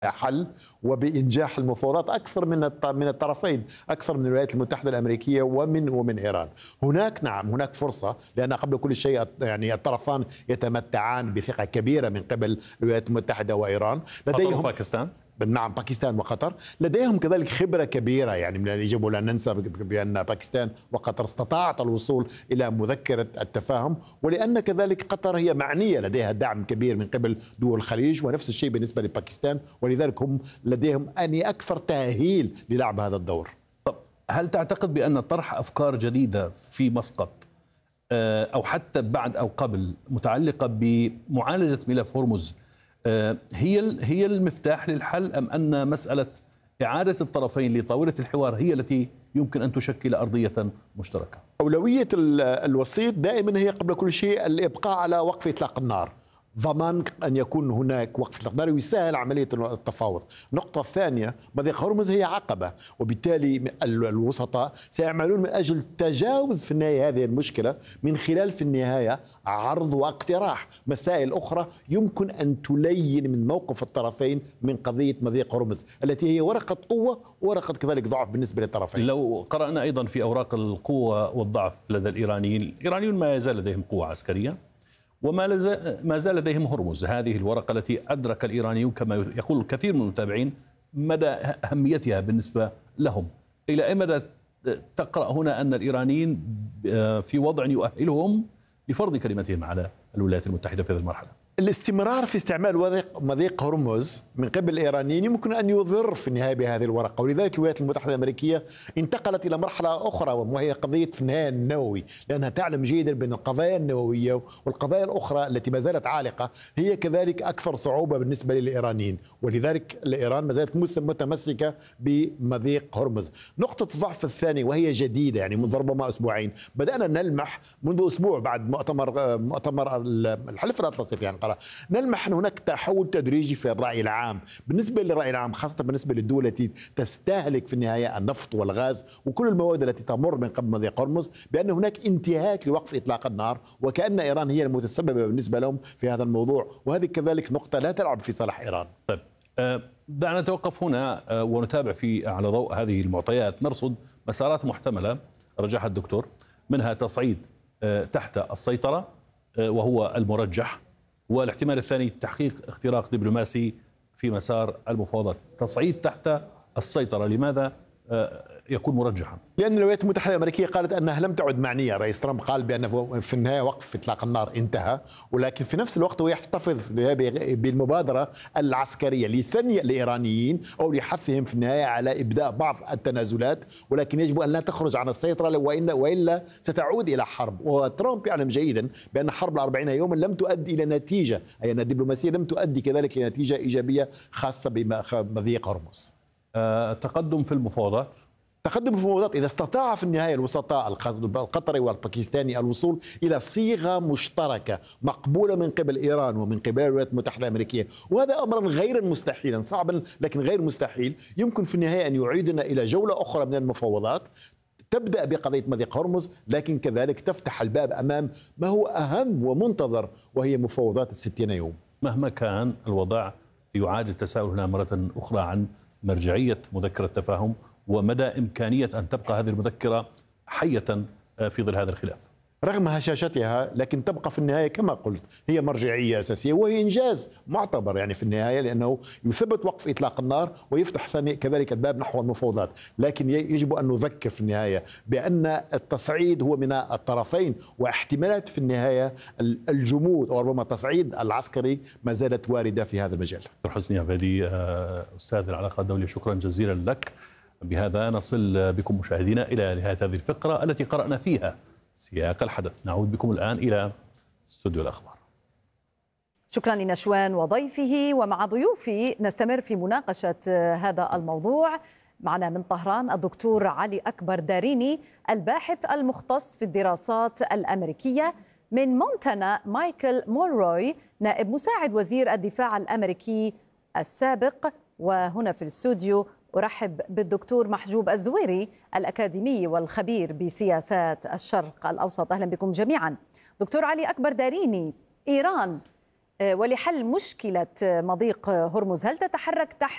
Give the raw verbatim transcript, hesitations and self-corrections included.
حل وبإنجاح المفاوضات أكثر من من الطرفين، أكثر من الولايات المتحدة الأمريكية ومن ومن إيران. هناك نعم هناك فرصة، لأن قبل كل شيء يعني الطرفان يتمتعان بثقة كبيرة من قبل الولايات المتحدة وإيران. لديهم باكستان نعم باكستان وقطر لديهم كذلك خبرة كبيرة، يعني من يجب أن ننسى بأن باكستان وقطر استطاعت الوصول إلى مذكرة التفاهم، ولأن كذلك قطر هي معنية لديها دعم كبير من قبل دول الخليج، ونفس الشيء بالنسبة لباكستان، ولذلك هم لديهم أني أكثر تأهيل للعب هذا الدور. طب هل تعتقد بأن طرح أفكار جديدة في مسقط أو حتى بعد أو قبل متعلقة بمعالجة ملف هرمز هي هي المفتاح للحل، أم أن مسألة إعادة الطرفين لطاولة الحوار هي التي يمكن أن تشكل أرضية مشتركة؟ أولوية الوسيط دائما هي قبل كل شيء الإبقاء على وقف إطلاق النار، ضمان أن يكون هناك وقف إطلاق النار ويسهل عملية التفاوض. النقطة الثانية، مضيق هرمز هي عقبة، وبالتالي الوسطاء سيعملون من أجل تجاوز في النهاية هذه المشكلة من خلال في النهاية عرض واقتراح مسائل أخرى يمكن أن تلين من موقف الطرفين من قضية مضيق هرمز التي هي ورقة قوة وورقة كذلك ضعف بالنسبة للطرفين. لو قرأنا أيضا في أوراق القوة والضعف لدى الإيرانيين، الإيرانيون ما يزال لديهم قوة عسكرية وما ما زال لديهم هرمز، هذه الورقة التي أدرك الإيرانيون كما يقول الكثير من المتابعين مدى أهميتها بالنسبة لهم. إلى أي مدى تقرأ هنا أن الإيرانيين في وضع يؤهلهم لفرض كلمتهم على الولايات المتحدة في هذه المرحلة؟ الاستمرار في استعمال مضيق هرمز من قبل الإيرانيين يمكن أن يضر في النهاية بهذه الورقة، ولذلك الولايات المتحدة الأمريكية انتقلت إلى مرحلة أخرى وهي قضية في النهاية النووي، لأنها تعلم جيدا بأن القضايا النووية والقضايا الأخرى التي ما زالت عالقة هي كذلك أكثر صعوبة بالنسبة للإيرانيين، ولذلك الإيران ما زالت متمسكة بمضيق هرمز. نقطة الضعف الثانية وهي جديدة، يعني منذ ربما أسبوعين بدأنا نلمح منذ أسبوع بعد مؤتمر مؤتمر الحلف الأطلسي في أنقرة، نلمح أن هناك تحول تدريجي في الرأي العام بالنسبة للرأي العام، خاصة بالنسبة للدول التي تستهلك في النهاية النفط والغاز وكل المواد التي تمر من قبل مضيق هرمز، بأن هناك انتهاك لوقف إطلاق النار، وكأن إيران هي المتسببة بالنسبة لهم في هذا الموضوع، وهذه كذلك نقطة لا تلعب في صالح إيران. طيب دعنا نتوقف هنا ونتابع في على ضوء هذه المعطيات، نرصد مسارات محتملة رجحها الدكتور، منها تصعيد تحت السيطرة وهو المرجح، والاحتمال الثاني تحقيق اختراق دبلوماسي في مسار المفاوضات. تصعيد تحت السيطرة لماذا يكون مرجحا؟ لأن الولايات المتحدة الأمريكية قالت أنها لم تعد معنية. رئيس ترامب قال بأن في النهاية وقف إطلاق النار انتهى، ولكن في نفس الوقت هو يحتفظ بالمبادرة العسكرية لثني الإيرانيين أو لحثهم في النهاية على إبداء بعض التنازلات، ولكن يجب أن لا تخرج عن السيطرة وإلا ستعود إلى حرب. وترامب يعلم جيدا بأن حرب الأربعين يوما لم تؤدي إلى نتيجة، أي أن الدبلوماسية لم تؤدي كذلك لنتيجة إيجابية خاصة بمضيق هرمز. التقدم في المفاوضات تقدم في المفاوضات إذا استطاع في النهاية الوسطاء القطري والباكستاني الوصول إلى صيغة مشتركة مقبولة من قبل إيران ومن قبل الولايات المتحدة الأمريكية، وهذا أمرا غير مستحيلا، صعبا لكن غير مستحيل، يمكن في النهاية أن يعيدنا إلى جولة أخرى من المفاوضات تبدأ بقضية مضيق هرمز، لكن كذلك تفتح الباب أمام ما هو أهم ومنتظر وهي مفاوضات الستين يوم. مهما كان الوضع يعاد التساؤل هنا مرة أخرى عن مرجعية مذكرة التفاهم ومدى إمكانية أن تبقى هذه المذكرة حية في ظل هذا الخلاف رغم هشاشتها، لكن تبقى في النهاية كما قلت هي مرجعية أساسية وهي إنجاز معتبر يعني في النهاية، لأنه يثبت وقف إطلاق النار ويفتح كذلك الباب نحو المفاوضات. لكن يجب أن نذكر في النهاية بأن التصعيد هو من الطرفين، واحتمالات في النهاية الجمود أو ربما التصعيد العسكري ما زالت واردة في هذا المجال. دكتور حسني عبادي أستاذ العلاقات الدولية، شكرا جزيلا لك. بهذا نصل بكم مشاهدينا إلى نهاية هذه الفقرة التي قرأنا فيها سياق الحدث. نعود بكم الآن إلى استوديو الأخبار. شكرا لنشوان وضيفه، ومع ضيوفي نستمر في مناقشة هذا الموضوع. معنا من طهران الدكتور علي أكبر داريني الباحث المختص في الدراسات الأمريكية، من مونتانا مايكل مولروي نائب مساعد وزير الدفاع الأمريكي السابق، وهنا في الاستوديو أرحب بالدكتور محجوب الزويري الأكاديمي والخبير بسياسات الشرق الأوسط. أهلا بكم جميعا. دكتور علي أكبر داريني، إيران ولحل مشكلة مضيق هرمز هل تتحرك تحت